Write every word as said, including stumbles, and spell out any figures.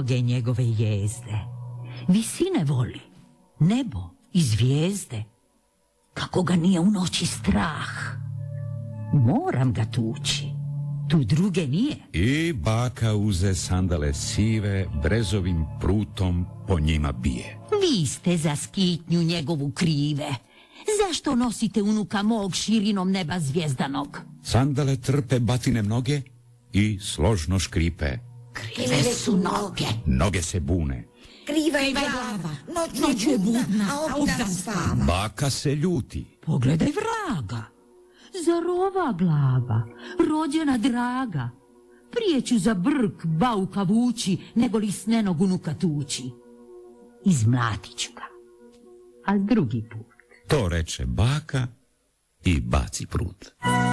mnoge njegove jezde. Visine voli, nebo i zvijezde. Kako ga nije u noći strah. Moram ga tući, tu druge nije. I baka uze sandale sive, brezovim prutom po njima bije. Vi ste za skitnju njegovu krive. Zašto nosite unuka mog širinom neba zvijezdanog? Sandale trpe batine mnoge i složno škripe. Krive su noge. Noge se bune. Kriva je glava. Noć je budna, a udan spava. Baka se ljuti. Pogledaj vraga. Zar ova glava, rođena draga, prije ću za brk bauka vući, nego li snenog unuka tući. Izmlatit ću ga, a drugi put. To reče baka i baci prut.